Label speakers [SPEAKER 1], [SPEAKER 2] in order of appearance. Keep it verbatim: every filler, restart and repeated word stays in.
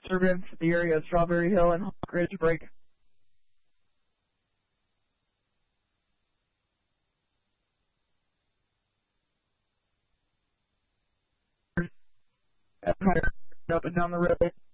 [SPEAKER 1] disturbance at the area of Strawberry Hill and Hawk Ridge Break. Up and down the road.